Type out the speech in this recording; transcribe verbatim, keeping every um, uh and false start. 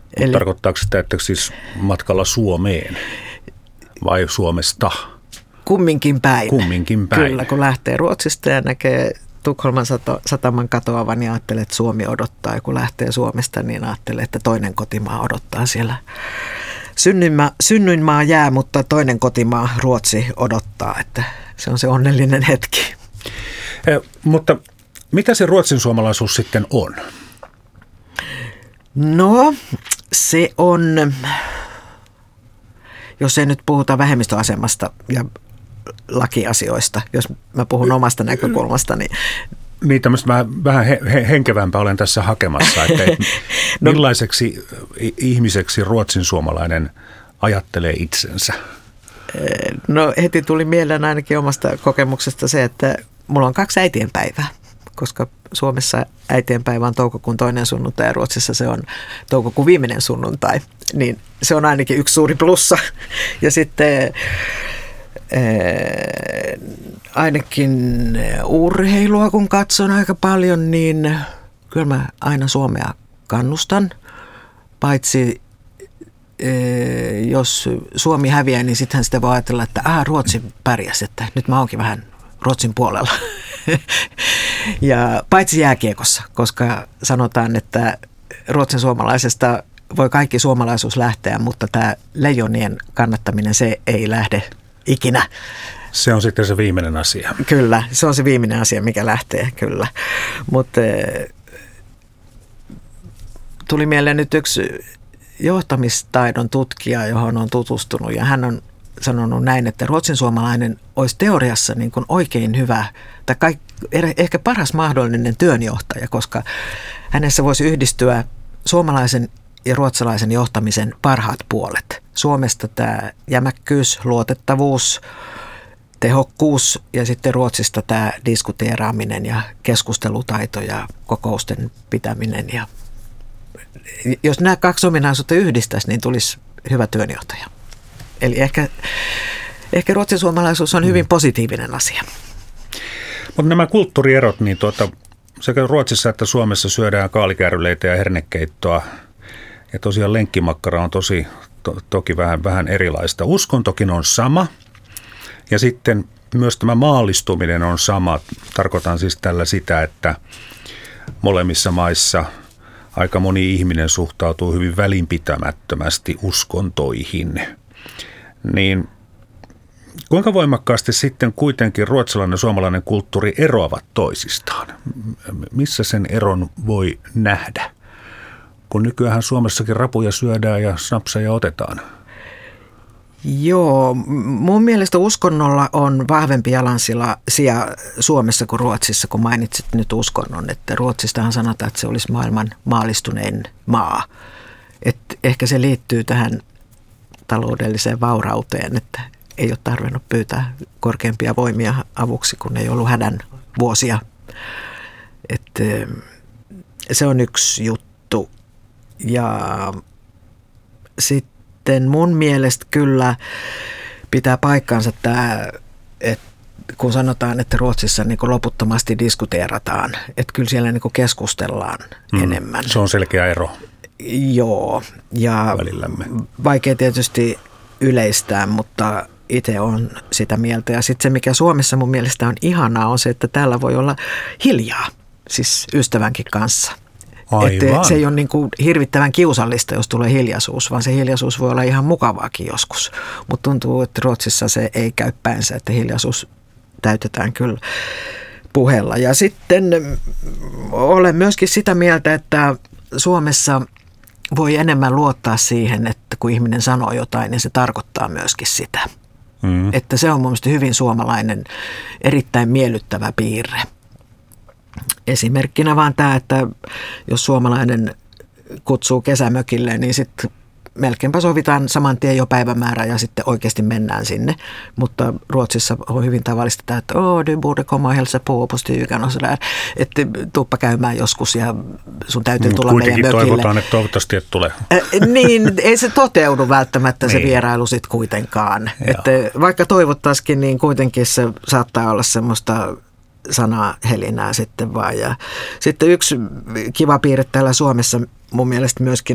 Eli, tarkoittaako sitä, että siis matkalla Suomeen vai Suomesta? Kumminkin päin. Kumminkin päin. Kyllä, kun lähtee Ruotsista ja näkee Tukholman sataman katoavan, niin ajattelee, että Suomi odottaa. Ja kun lähtee Suomesta, niin ajattelee, että toinen kotimaa odottaa siellä. Synnyinmaa, synnyinmaa jää, mutta toinen kotimaa, Ruotsi, odottaa, että se on se onnellinen hetki. Eh, mutta mitä se ruotsin suomalaisuus sitten on? No, se on, jos ei nyt puhuta vähemmistöasemasta ja lakiasioista, jos mä puhun omasta näkökulmasta, niin Niin tämmöistä vähän, vähän he, he, henkevämpää olen tässä hakemassa, että no, millaiseksi ihmiseksi ruotsin suomalainen ajattelee itsensä? No heti tuli mieleen ainakin omasta kokemuksesta se, että mulla on kaksi äitienpäivää, koska Suomessa äitienpäivä on toukokuun toinen sunnuntai ja Ruotsissa se on toukokuun viimeinen sunnuntai, niin se on ainakin yksi suuri plussa. Ja sitten Ee, ainakin urheilua kun katson aika paljon, niin kyllä mä aina Suomea kannustan, paitsi ee, jos Suomi häviää, niin sittenhän sitä voi ajatella, että aha, Ruotsi pärjäsi, että nyt mä oonkin vähän Ruotsin puolella. Ja paitsi jääkiekossa, koska sanotaan, että ruotsin suomalaisesta voi kaikki suomalaisuus lähteä, mutta tämä leijonien kannattaminen, se ei lähde ikinä. Se on sitten se viimeinen asia. Kyllä, se on se viimeinen asia, mikä lähtee, kyllä. Mutta tuli mieleen nyt yksi johtamistaidon tutkija, johon on tutustunut, ja hän on sanonut näin, että ruotsin suomalainen olisi teoriassa niin kuin oikein hyvä, tai kaik, ehkä paras mahdollinen työnjohtaja, koska hänessä voisi yhdistyä suomalaisen ja ruotsalaisen johtamisen parhaat puolet. Suomesta tämä jämäkkyys, luotettavuus, tehokkuus ja sitten Ruotsista tämä diskuteeraaminen ja keskustelutaito ja kokousten pitäminen. Ja jos nämä kaksi ominaisuutta yhdistäisi, niin tulisi hyvä työnjohtaja. Eli ehkä, ehkä ruotsin suomalaisuus on hyvin positiivinen asia. Mutta nämä kulttuurierot, niin tuota, sekä Ruotsissa että Suomessa syödään kaalikääryleitä ja hernekeittoa. Ja tosiaan lenkkimakkara on tosi, to, toki vähän, vähän erilaista. Uskontokin on sama ja sitten myös tämä maallistuminen on sama. Tarkoitan siis tällä sitä, että molemmissa maissa aika moni ihminen suhtautuu hyvin välinpitämättömästi uskontoihin. Niin kuinka voimakkaasti sitten kuitenkin ruotsalainen ja suomalainen kulttuuri eroavat toisistaan? Missä sen eron voi nähdä? Kun nykyään Suomessakin rapuja syödään ja snapseja otetaan. Joo, mun mielestä uskonnolla on vahvempi jalansija Suomessa kuin Ruotsissa, kun mainitsit nyt uskonnon. Että Ruotsistahan sanotaan, että se olisi maailman maallistunein maa. Että ehkä se liittyy tähän taloudelliseen vaurauteen, että ei ole tarvinnut pyytää korkeampia voimia avuksi, kun ei ollut hädän vuosia. Että se on yksi juttu. Ja sitten mun mielestä kyllä pitää paikkansa tämä, että kun sanotaan, että Ruotsissa niin kuin loputtomasti diskuteerataan, että kyllä siellä niin kuin keskustellaan mm, enemmän. Se on selkeä ero. Joo, ja välillämme. Vaikea tietysti yleistää, mutta itse on sitä mieltä. Ja sitten se, mikä Suomessa mun mielestä on ihanaa, on se, että täällä voi olla hiljaa, siis ystävänkin kanssa. Että se ei ole niin kuin hirvittävän kiusallista, jos tulee hiljaisuus, vaan se hiljaisuus voi olla ihan mukavaakin joskus. Mutta tuntuu, että Ruotsissa se ei käy päinsä, että hiljaisuus täytetään kyllä puheella. Ja sitten olen myöskin sitä mieltä, että Suomessa voi enemmän luottaa siihen, että kun ihminen sanoo jotain, niin se tarkoittaa myöskin sitä. Mm. Että se on mun mielestä hyvin suomalainen, erittäin miellyttävä piirre. Esimerkkinä vaan tämä, että jos suomalainen kutsuu kesämökille, niin sitten melkeinpä sovitaan saman tien jo päivämäärä ja sitten oikeasti mennään sinne. Mutta Ruotsissa on hyvin tavallista tämä, että oh, du borde komma och hälsa på på stugan och sådär. Että tuuppa käymään joskus ja sun täytyy tulla meidän mökille. Kuitenkin toivotaan, että toivottavasti et tule. Äh, niin, ei se toteudu välttämättä se niin. Vierailu sitten kuitenkaan. Että vaikka toivottaisikin, niin kuitenkin se saattaa olla semmoista sanahelinää sitten vaan. Ja sitten yksi kiva piirre täällä Suomessa mun mielestä myöskin